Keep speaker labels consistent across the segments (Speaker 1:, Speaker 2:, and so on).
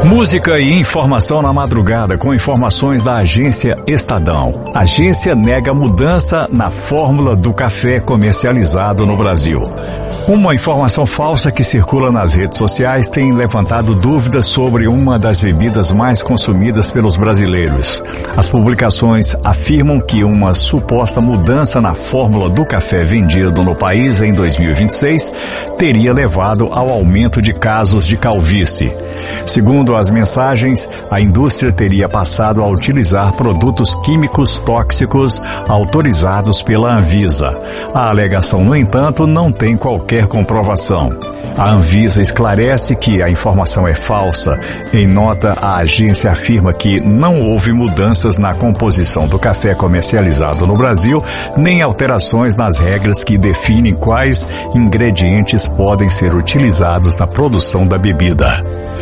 Speaker 1: Música e informação na madrugada com informações da agência Estadão. A agência nega mudança na fórmula do café comercializado no Brasil. Uma informação falsa que circula nas redes sociais tem levantado dúvidas sobre uma das bebidas mais consumidas pelos brasileiros. As publicações afirmam que uma suposta mudança na fórmula do café vendido no país em 2026 teria levado ao aumento de casos de calvície. Segundo as mensagens, a indústria teria passado a utilizar produtos químicos tóxicos autorizados pela Anvisa. A alegação, no entanto, não tem qualquer comprovação. A Anvisa esclarece que a informação é falsa. Em nota, a agência afirma que não houve mudanças na composição do café comercializado no Brasil, nem alterações nas regras que definem quais ingredientes podem ser utilizados na produção da bebida.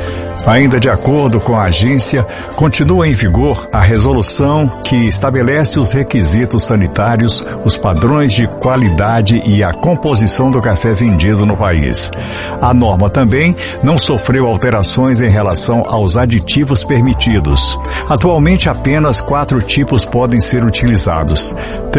Speaker 1: Ainda de acordo com a agência, continua em vigor a resolução que estabelece os requisitos sanitários, os padrões de qualidade e a composição do café vendido no país. A norma também não sofreu alterações em relação aos aditivos permitidos. Atualmente, apenas 4 tipos podem ser utilizados.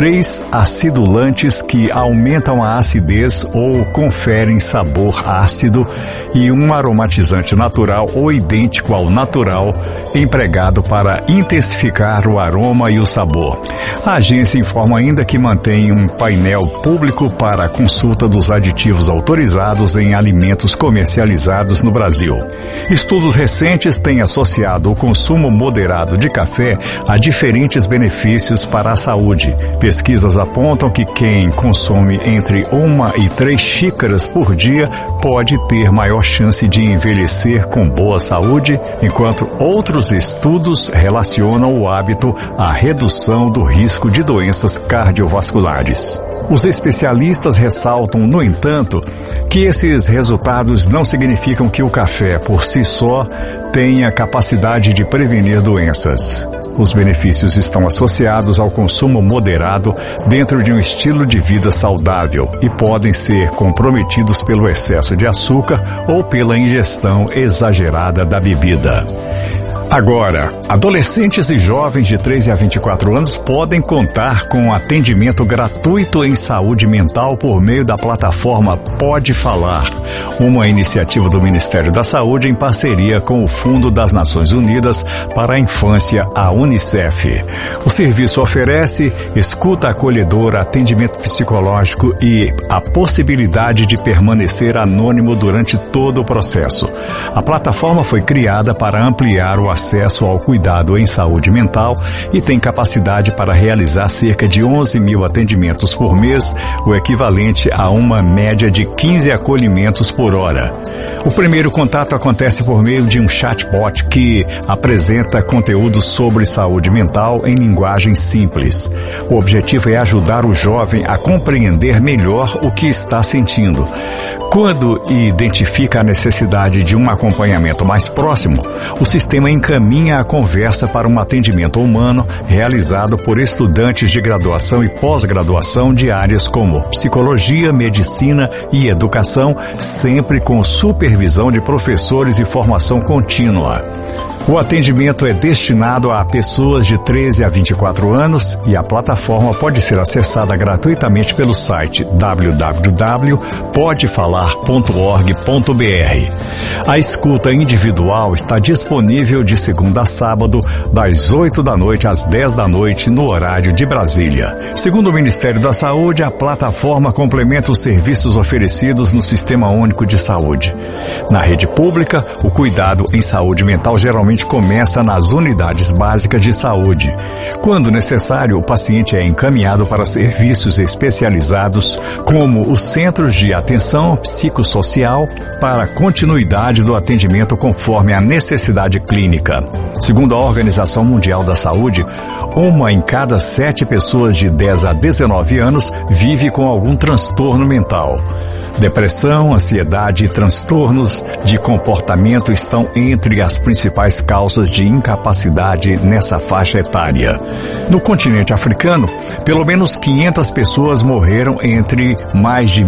Speaker 1: 3 acidulantes que aumentam a acidez ou conferem sabor ácido e um aromatizante natural ou idêntico ao natural, empregado para intensificar o aroma e o sabor. A agência informa ainda que mantém um painel público para a consulta dos aditivos autorizados em alimentos comercializados no Brasil. Estudos recentes têm associado o consumo moderado de café a diferentes benefícios para a saúde. Pesquisas apontam que quem consome entre 1 e 3 xícaras por dia pode ter maior chance de envelhecer com boa saúde, enquanto outros estudos relacionam o hábito à redução do risco de doenças cardiovasculares. Os especialistas ressaltam, no entanto, que esses resultados não significam que o café, por si só, tenha capacidade de prevenir doenças. Os benefícios estão associados ao consumo moderado dentro de um estilo de vida saudável e podem ser comprometidos pelo excesso de açúcar ou pela ingestão exagerada da bebida. Agora, adolescentes e jovens de 13 a 24 anos podem contar com atendimento gratuito em saúde mental por meio da plataforma Pode Falar, uma iniciativa do Ministério da Saúde em parceria com o Fundo das Nações Unidas para a Infância, a UNICEF. O serviço oferece escuta acolhedora, atendimento psicológico e a possibilidade de permanecer anônimo durante todo o processo. A plataforma foi criada para ampliar o acesso ao cuidado em saúde mental e tem capacidade para realizar cerca de 11 mil atendimentos por mês, o equivalente a uma média de 15 acolhimentos por hora. O primeiro contato acontece por meio de um chatbot que apresenta conteúdos sobre saúde mental em linguagem simples. O objetivo é ajudar o jovem a compreender melhor o que está sentindo. Quando identifica a necessidade de um acompanhamento mais próximo, o sistema encaminha a conversa para um atendimento humano realizado por estudantes de graduação e pós-graduação de áreas como psicologia, medicina e educação, sempre com supervisão de professores e formação contínua. O atendimento é destinado a pessoas de 13 a 24 anos e a plataforma pode ser acessada gratuitamente pelo site www.podefalar.org.br. A escuta individual está disponível de segunda a sábado, das 8 da noite às 10 da noite, no horário de Brasília. Segundo o Ministério da Saúde, a plataforma complementa os serviços oferecidos no Sistema Único de Saúde. Na rede pública, o cuidado em saúde mental geralmente começa nas unidades básicas de saúde. Quando necessário, o paciente é encaminhado para serviços especializados, como os centros de atenção psicossocial, para continuidade do atendimento conforme a necessidade clínica. Segundo a Organização Mundial da Saúde, 1 em cada 7 pessoas de 10 a 19 anos vive com algum transtorno mental. Depressão, ansiedade e transtornos de comportamento estão entre as principais causas de incapacidade nessa faixa etária. No continente africano, pelo menos 500 pessoas morreram entre mais de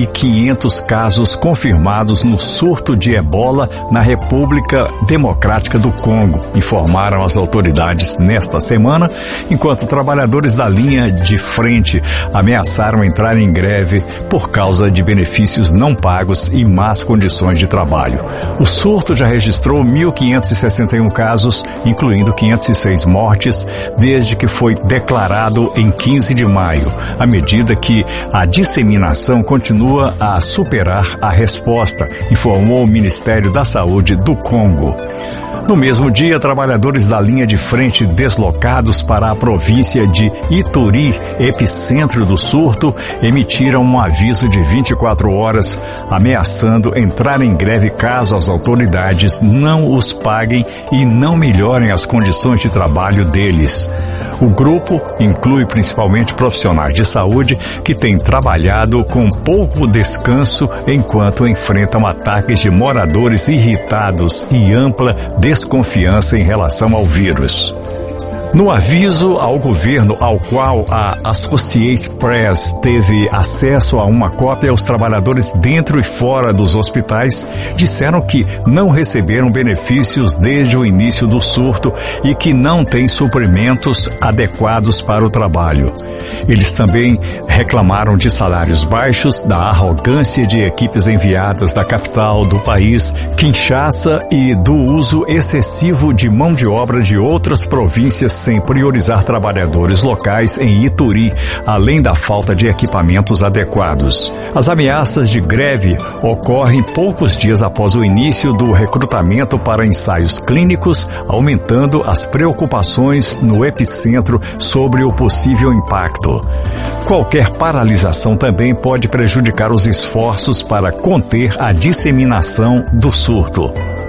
Speaker 1: 1.500 casos confirmados no surto de ebola na República Democrática do Congo, informaram as autoridades nesta semana, enquanto trabalhadores da linha de frente ameaçaram entrar em greve por causa de benefícios não pagos e más condições de trabalho. O surto já registrou 1.561 casos, incluindo 506 mortes, desde que foi declarado em 15 de maio, à medida que a disseminação continua a superar a resposta, informou o Ministério da Saúde do Congo. No mesmo dia, trabalhadores da linha de frente deslocados para a província de Ituri, epicentro do surto, emitiram um aviso de 24 horas, ameaçando entrar em greve caso as autoridades não os paguem e não melhorem as condições de trabalho deles. O grupo inclui principalmente profissionais de saúde que têm trabalhado com pouco descanso enquanto enfrentam ataques de moradores irritados e ampla desconfiança em relação ao vírus. No aviso ao governo, ao qual a Associated Press teve acesso a uma cópia, os trabalhadores dentro e fora dos hospitais disseram que não receberam benefícios desde o início do surto e que não têm suprimentos adequados para o trabalho. Eles também reclamaram de salários baixos, da arrogância de equipes enviadas da capital do país, Kinshasa, e do uso excessivo de mão de obra de outras províncias sem priorizar trabalhadores locais em Ituri, além da falta de equipamentos adequados. As ameaças de greve ocorrem poucos dias após o início do recrutamento para ensaios clínicos, aumentando as preocupações no epicentro sobre o possível impacto. Qualquer paralisação também pode prejudicar os esforços para conter a disseminação do surto.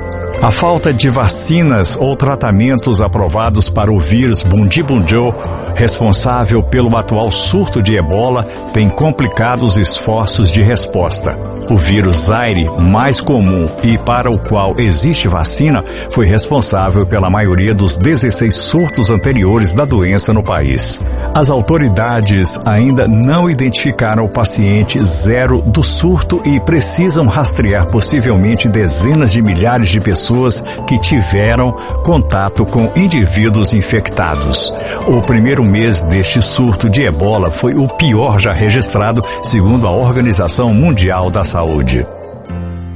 Speaker 1: A falta de vacinas ou tratamentos aprovados para o vírus Bundibugyo, responsável pelo atual surto de ebola, tem complicado os esforços de resposta. O vírus Zaire, mais comum e para o qual existe vacina, foi responsável pela maioria dos 16 surtos anteriores da doença no país. As autoridades ainda não identificaram o paciente zero do surto e precisam rastrear possivelmente dezenas de milhares de pessoas que tiveram contato com indivíduos infectados. O primeiro mês deste surto de ebola foi o pior já registrado, segundo a Organização Mundial da Saúde.